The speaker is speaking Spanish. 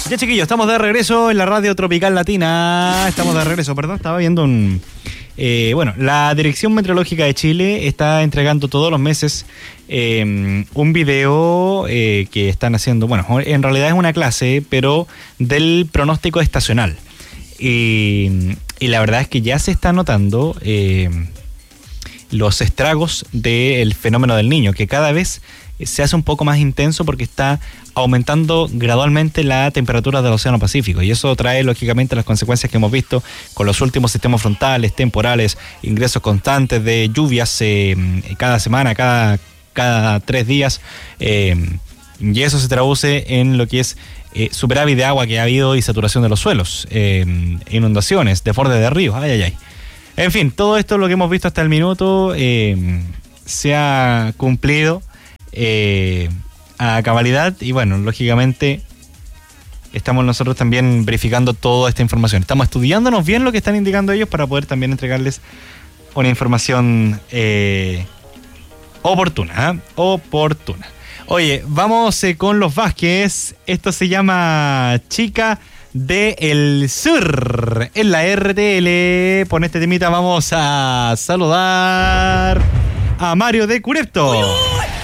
Ya, chiquillos, estamos de regreso en la radio Tropical Latina. Estamos de regreso, perdón, estaba viendo un... la Dirección Meteorológica de Chile está entregando todos los meses un video que están haciendo, bueno, en realidad es una clase, pero del pronóstico estacional. Y la verdad es que ya se está notando los estragos del fenómeno del Niño, que cada vez se hace un poco más intenso porque está aumentando gradualmente la temperatura del Océano Pacífico, y eso trae lógicamente las consecuencias que hemos visto con los últimos sistemas frontales, temporales, ingresos constantes de lluvias cada semana, cada 3 días, y eso se traduce en lo que es superávit de agua que ha habido y saturación de los suelos, inundaciones, desbordes de ríos, En fin, todo esto lo que hemos visto hasta el minuto se ha cumplido a cabalidad, y bueno, lógicamente estamos nosotros también verificando toda esta información. Estamos estudiándonos bien lo que están indicando ellos para poder también entregarles una información oportuna. Oye, vamos con los Vázquez. Esto se llama Chica del Sur en la RTL. Por este temita vamos a saludar a Mario de Curepto. ¡Uy!